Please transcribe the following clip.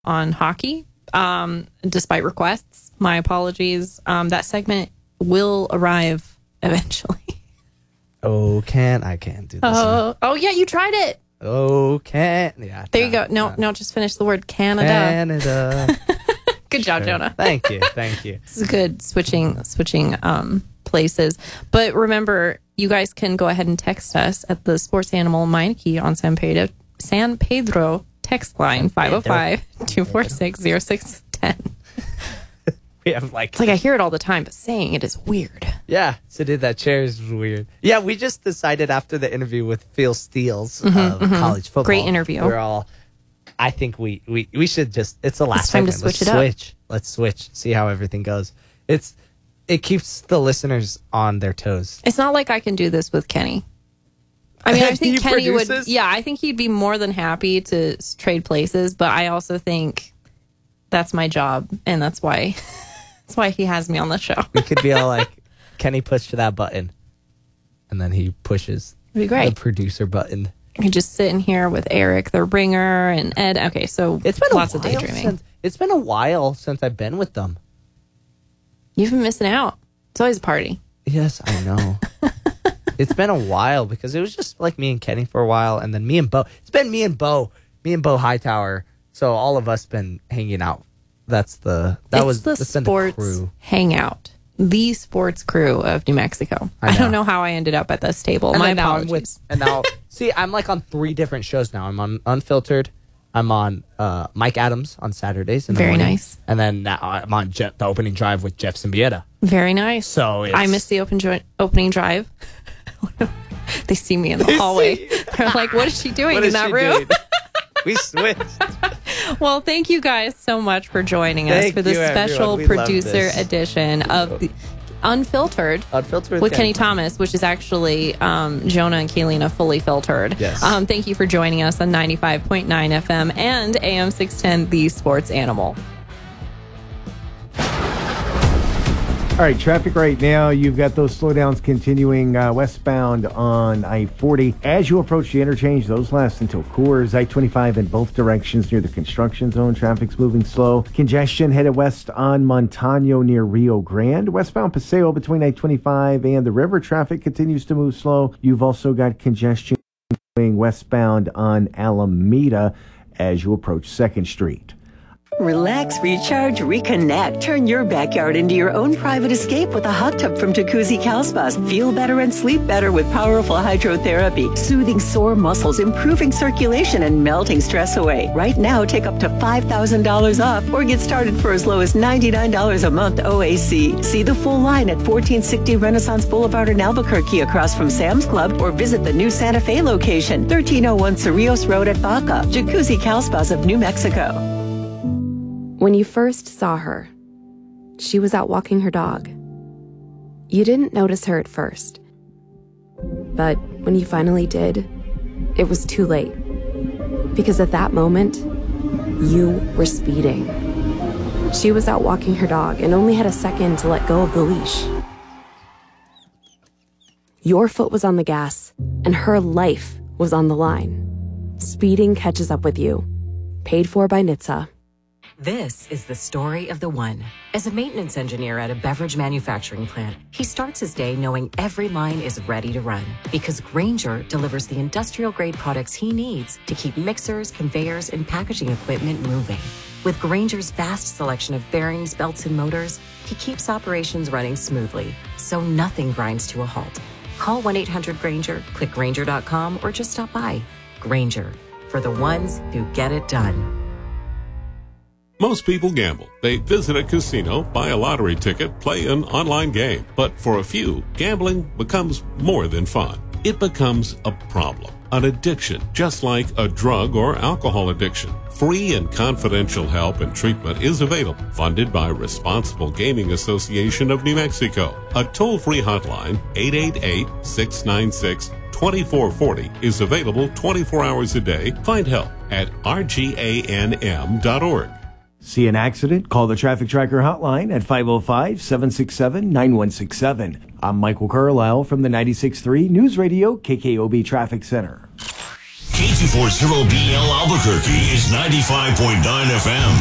on hockey, despite requests. My apologies. That segment will arrive eventually. I can't do this. Oh, yeah, you tried it. Yeah. There you go. No, just finish the word Canada. Canada. Good job, Jonah. Thank you. This is good switching places. But remember, you guys can go ahead and text us at the Sports Animal Meineke on San Pedro text line 505-246-0610. We have it's like I hear it all the time, but saying it is weird. Yeah, that chair is weird. Yeah, we just decided after the interview with Phil Steele of college football. Great interview. We're all, I think we should just, it's the last time segment. to switch it up. Let's switch, see how everything goes. It keeps the listeners on their toes. It's not like I can do this with Kenny. I mean, I think Kenny produces? I think he'd be more than happy to trade places, but I also think that's my job, and that's why he has me on the show. We could be all like, Kenny pushed that button, and then he pushes It'd be great. the producer button. I could just sit in here with Eric, the ringer, and Ed. Okay, so It's been lots of daydreaming. It's been a while since I've been with them. You've been missing out. It's always a party. Yes, I know. It's been a while because it was just like me and Kenny for a while, and then me and Bo. It's been me and Bo Hightower. So all of us been hanging out. That's the sports crew. Hangout. The sports crew of New Mexico. I don't know how I ended up at this table. My apologies. See, I'm like on 3 different shows now. I'm on Unfiltered. I'm on Mike Adams on Saturdays. In the Very morning. nice. And then now I'm on the opening drive with Jeff Symbieta. Very nice. So I missed the opening drive. They see me in the hallway. They're like, what is she doing in that room? We switched. Well, thank you guys so much for joining us for this special producer edition of the Unfiltered with Kenny Thomas, which is actually Jonah and Kaylina fully filtered. Yes. Thank you for joining us on 95.9 FM and AM 610, The Sports Animal. All right, traffic right now, you've got those slowdowns continuing westbound on I-40. As you approach the interchange, those last until Coors. I-25 in both directions near the construction zone. Traffic's moving slow. Congestion headed west on Montano near Rio Grande. Westbound Paseo between I-25 and the river. Traffic continues to move slow. You've also got congestion going westbound on Alameda as you approach 2nd Street. Relax, recharge, reconnect. Turn your backyard into your own private escape with a hot tub from Jacuzzi Calspas. Feel better and sleep better with powerful hydrotherapy, soothing sore muscles, improving circulation, and melting stress away. Right now, take up to $5,000 off or get started for as low as $99 a month OAC. See the full line at 1460 Renaissance Boulevard in Albuquerque across from Sam's Club, or visit the new Santa Fe location, 1301 Cerrillos Road at Baca. Jacuzzi Calspas of New Mexico. When you first saw her, she was out walking her dog. You didn't notice her at first. But when you finally did, it was too late. Because at that moment, you were speeding. She was out walking her dog and only had a second to let go of the leash. Your foot was on the gas, and her life was on the line. Speeding catches up with you. Paid for by NHTSA. This is the story of the one. As a maintenance engineer at a beverage manufacturing plant, he starts his day knowing every line is ready to run because Grainger delivers the industrial-grade products he needs to keep mixers, conveyors, and packaging equipment moving. With Grainger's vast selection of bearings, belts, and motors, he keeps operations running smoothly, so nothing grinds to a halt. Call 1-800-GRAINGER, click Grainger.com, or just stop by. Grainger, for the ones who get it done. Most people gamble. They visit a casino, buy a lottery ticket, play an online game. But for a few, gambling becomes more than fun. It becomes a problem, an addiction, just like a drug or alcohol addiction. Free and confidential help and treatment is available, funded by Responsible Gaming Association of New Mexico. A toll-free hotline, 888-696-2440, is available 24 hours a day. Find help at rganm.org. See an accident? Call the Traffic Tracker hotline at 505-767-9167. I'm Michael Carlisle from the 96.3 News Radio KKOB Traffic Center. K240BL Albuquerque is 95.9 FM.